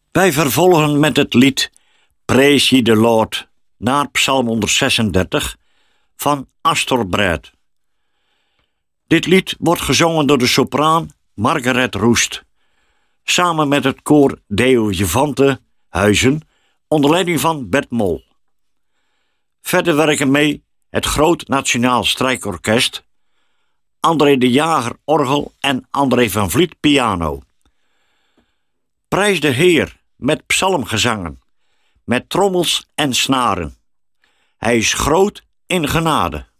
Wij vervolgen met het lied Praise ye the Lord naar Psalm 136 van Astor Brad. Dit lied wordt gezongen door de sopraan Margaret Roest, samen met het koor Deo Jevante Huizen onder leiding van Bert Mol. Verder werken mee het Groot Nationaal Strijkorkest, André de Jager orgel en André van Vliet piano. Prijs de Heer met psalmgezangen, met trommels en snaren. Hij is groot in genade.